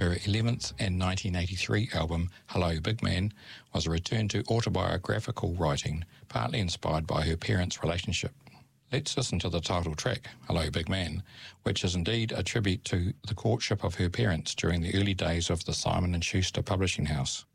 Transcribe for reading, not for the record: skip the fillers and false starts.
Her 11th and 1983 album, Hello Big Man, was a return to autobiographical writing, partly inspired by her parents' relationship. Let's listen to the title track, Hello Big Man, which is indeed a tribute to the courtship of her parents during the early days of the Simon & Schuster publishing house.